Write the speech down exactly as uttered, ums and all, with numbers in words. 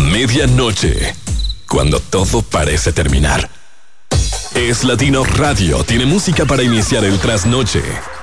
Medianoche, cuando todo parece terminar. Es Latino Radio, tiene música para iniciar el trasnoche.